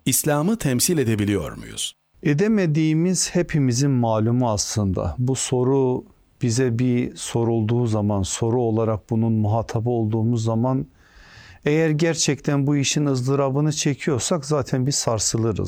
İslam'ı temsil edebiliyor muyuz? Edemediğimiz hepimizin malumu aslında. Bu soru bize bir sorulduğu zaman, soru olarak bunun muhatabı olduğumuz zaman, eğer gerçekten bu işin ızdırabını çekiyorsak zaten bir sarsılırız.